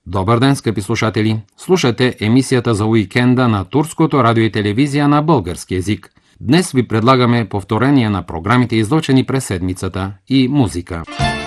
Добър ден, скъпи слушатели! Слушате емисията за уикенда на Турското радио и телевизия на български език. Днес ви предлагаме повторение на програмите, излъчени през седмицата, и музика.